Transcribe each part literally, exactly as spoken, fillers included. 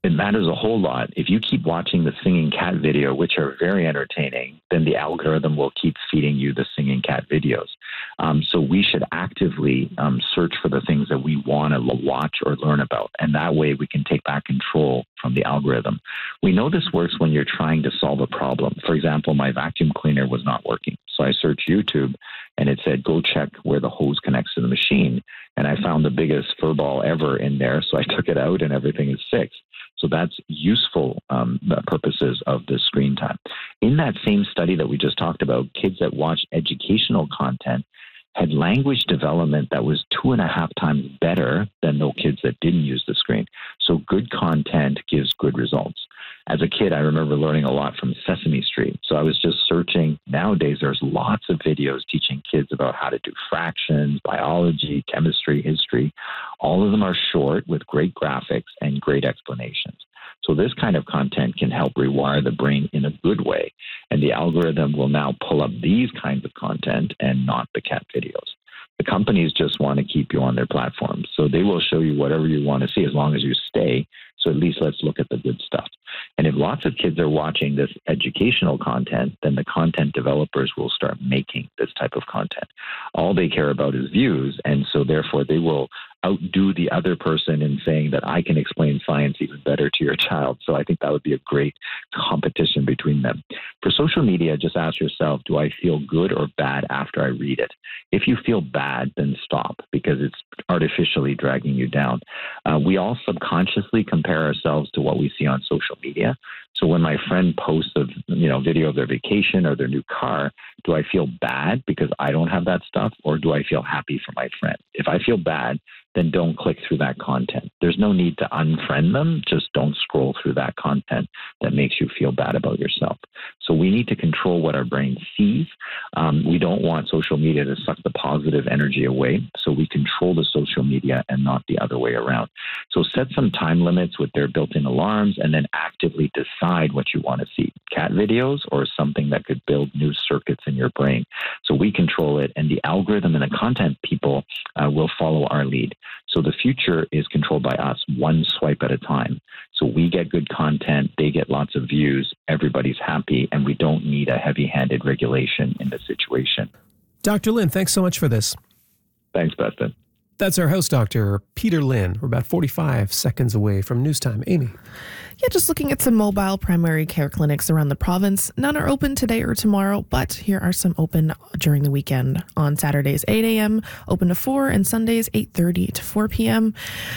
It matters a whole lot. If you keep watching the singing cat video, which are very entertaining, then the algorithm will keep feeding you the singing cat videos. Um, so we should actively um, search for the things that we want to watch or learn about. And that way we can take back control from the algorithm. We know this works when you're trying to solve a problem. For example, my vacuum cleaner was not working. So I searched YouTube and it said, go check where the hose connects to the machine. And I found the biggest fur ball ever in there. So I took it out and everything is fixed. So that's useful um, purposes of the screen time. In that same study that we just talked about, kids that watched educational content had language development that was two and a half times better than those kids that didn't use the screen. So good content gives good results. As a kid, I remember learning a lot from Sesame Street. So I was just searching. Nowadays, there's lots of videos teaching kids about how to do fractions, biology, chemistry, history. All of them are short with great graphics and great explanations. So this kind of content can help rewire the brain in a good way. And the algorithm will now pull up these kinds of content and not the cat videos. The companies just want to keep you on their platforms. So they will show you whatever you want to see as long as you stay. So at least let's look at the good stuff. And if lots of kids are watching this educational content, then the content developers will start making this type of content. All they care about is views. And so therefore they will outdo the other person in saying that I can explain science even better to your child. So I think that would be a great competition between them. For social media, just ask yourself, do I feel good or bad after I read it? If you feel bad, then stop because it's artificially dragging you down. Uh, we all subconsciously compare ourselves to what we see on social media. So when my friend posts a you know, video of their vacation or their new car, do I feel bad because I don't have that stuff, or do I feel happy for my friend? If I feel bad, then don't click through that content. There's no need to unfriend them. Just don't scroll through that content that makes you feel bad about yourself. So we need to control what our brain sees. Um, we don't want social media to suck the positive energy away. So we control the social media and not the other way around. So set some time limits with their built-in alarms and then actively decide what you want to see. Cat videos or something that could build new circuits in your brain. So we control it, and the algorithm and the content people uh, will follow our lead. So the future is controlled by us, one swipe at a time. So we get good content, they get lots of views, everybody's happy, and we don't need a heavy-handed regulation in the situation. Doctor Lin, thanks so much for this. Thanks, Preston. That's our host, Doctor Peter Lin. We're about forty-five seconds away from news time. Amy. Yeah, just looking at some mobile primary care clinics around the province. None are open today or tomorrow, but here are some open during the weekend. On Saturdays, eight a.m., open to four, and Sundays, eight thirty to four p.m.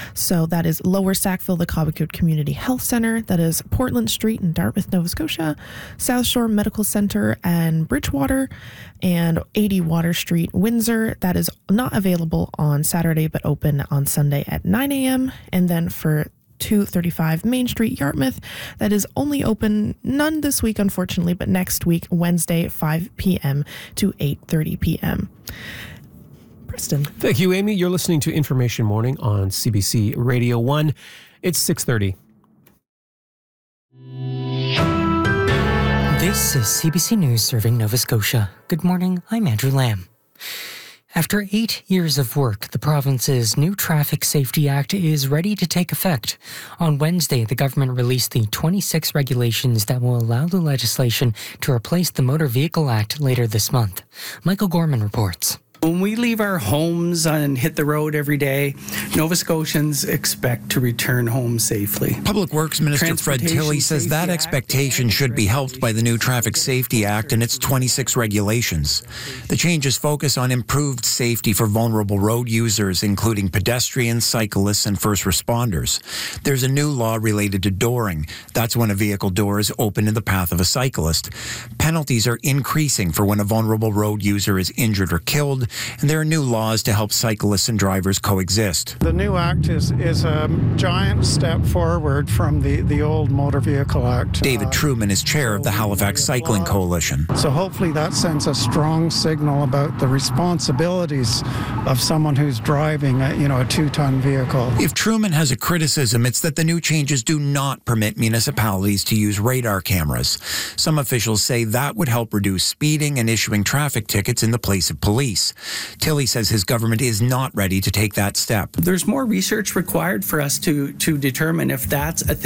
So that is Lower Sackville, the Cobequid Community Health Center. That is Portland Street in Dartmouth, Nova Scotia. South Shore Medical Center and Bridgewater, and eighty Water Street, Windsor. That is not available on Saturday, but open on Sunday at nine a.m. And then for two thirty-five Main Street, Yarmouth. That is only open, none this week, unfortunately, but next week, Wednesday, five p.m. to eight thirty p.m. Preston. Thank you, Amy. You're listening to Information Morning on C B C Radio one. It's six thirty. This is C B C News serving Nova Scotia. Good morning, I'm Andrew Lamb. After eight years of work, the province's new Traffic Safety Act is ready to take effect. On Wednesday, the government released the twenty-six regulations that will allow the legislation to replace the Motor Vehicle Act later this month. Michael Gorman reports. When we leave our homes and hit the road every day, Nova Scotians expect to return home safely. Public Works Minister Fred Tilley says that expectation should be helped by the new Traffic Safety Act and its twenty-six regulations. The changes focus on improved safety for vulnerable road users, including pedestrians, cyclists, and first responders. There's a new law related to dooring. That's when a vehicle door is open in the path of a cyclist. Penalties are increasing for when a vulnerable road user is injured or killed, and there are new laws to help cyclists and drivers coexist. The new act is, is a giant step forward from the, the old Motor Vehicle Act. David uh, Truman is chair of the Halifax Cycling Coalition. So hopefully that sends a strong signal about the responsibilities of someone who's driving a, you know, a two-ton vehicle. If Truman has a criticism, it's that the new changes do not permit municipalities to use radar cameras. Some officials say that would help reduce speeding and issuing traffic tickets in the place of police. Tilley says his government is not ready to take that step. There's more research required for us to, to determine if that's a thing.